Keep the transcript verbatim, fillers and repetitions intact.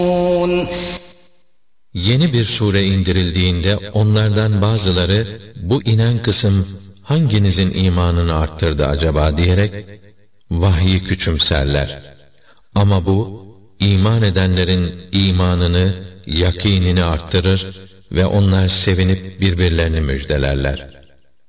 Yeni bir sure indirildiğinde onlardan bazıları bu inen kısım hanginizin imanını arttırdı acaba diyerek vahyi küçümserler. Ama bu iman edenlerin imanını, yakinini arttırır ve onlar sevinip birbirlerini müjdelerler.